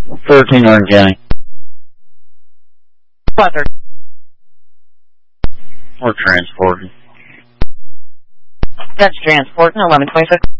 13 Orange County. Weather. We're transporting. That's transporting 1126.